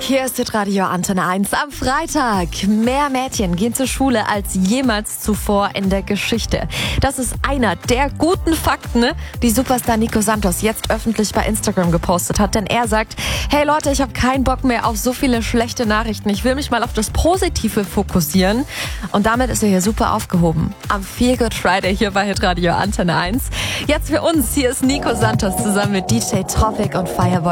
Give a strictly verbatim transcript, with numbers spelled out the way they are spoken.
Hier ist Hitradio Antenne eins am Freitag. Mehr Mädchen gehen zur Schule als jemals zuvor in der Geschichte. Das ist einer der guten Fakten, die Superstar Nico Santos jetzt öffentlich bei Instagram gepostet hat. Denn er sagt, hey Leute, ich habe keinen Bock mehr auf so viele schlechte Nachrichten. Ich will mich mal auf das Positive fokussieren. Und damit ist er hier super aufgehoben. Am Feel Good Friday hier bei Hitradio Antenne eins. Jetzt für uns, hier ist Nico Santos zusammen mit D J Tropic und Fireboy.